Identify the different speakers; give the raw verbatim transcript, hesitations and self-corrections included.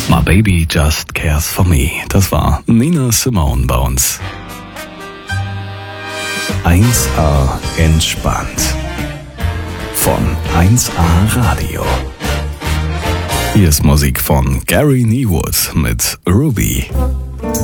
Speaker 1: My Baby Just Cares For Me. Das war Nina Simone bei uns. eins A entspannt. Von eins A Radio. Hier ist Musik von Gary Niewood mit Ruby.